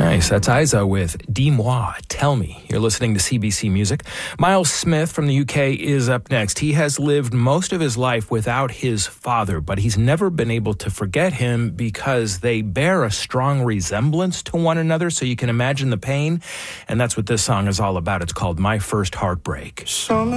Nice. That's Isa with Dis-moi, Tell Me. You're listening to CBC Music. Miles Smith from the UK is up next. He has lived most of his life without his father, but he's never been able to forget him because they bear a strong resemblance to one another, so you can imagine the pain. And that's what this song is all about. It's called My First Heartbreak.